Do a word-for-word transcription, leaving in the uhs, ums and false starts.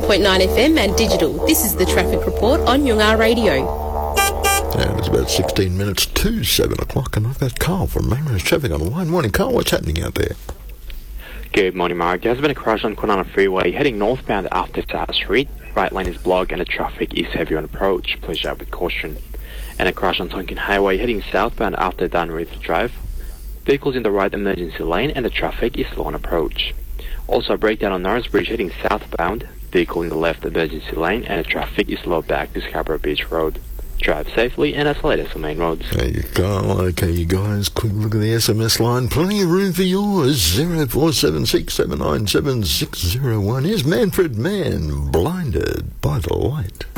point nine F M and digital. This is the Traffic Report on Yungar Radio. And it's about sixteen minutes to seven o'clock, and I've got Carl from Mainridge Traffic on the line. Morning, Carl. What's happening out there? Good morning, Mark. There's been a crash on Kwinana Freeway heading northbound after South Street. Right lane is blocked and the traffic is heavy on approach. Please drive with caution. And a crash on Tonkin Highway heading southbound after Dunreath Drive. Vehicles in the right emergency lane and the traffic is slow on approach. Also a breakdown on Norris Bridge heading southbound. Vehicle in the left emergency lane and the traffic is slow back to Scarborough Beach Road. Drive safely and that's the latest on main roads. There you go. Okay, you guys, quick look at the S M S line. Plenty of room for yours. zero four seven six seven nine seven six zero one. Here's Manfred Mann, Blinded by the Light.